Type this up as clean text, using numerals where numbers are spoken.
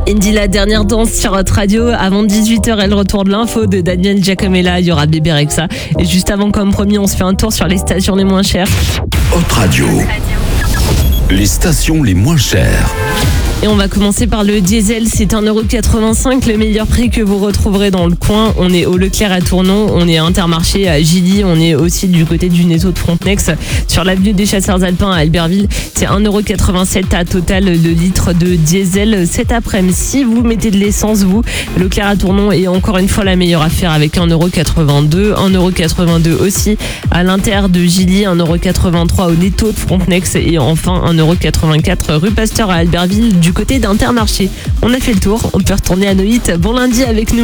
Indy, la dernière danse sur notre radio. Avant 18h, elle retourne l'info de Daniel Giacomella. Il y aura Bébé Rexha. Et juste avant, comme promis, on se fait un tour sur les stations les moins chères. Hot Radio. Les stations les moins chères. Et on va commencer par le diesel, c'est 1,85€, le meilleur prix que vous retrouverez dans le coin. On est au Leclerc à Tournon, on est à Intermarché à Gilly, on est aussi du côté du Netto de Frontenex. Sur l'avenue des Chasseurs Alpins à Albertville, c'est 1,87€ à Total le litre de diesel cet après-midi. Si vous mettez de l'essence, vous, Leclerc à Tournon est encore une fois la meilleure affaire avec 1,82€. 1,82€ aussi à l'Inter de Gilly, 1,83€ au Netto de Frontenex et enfin 1,84€ rue Pasteur à Albertville du côté d'Intermarché. On a fait le tour, on peut retourner à Noït. Bon lundi avec nous.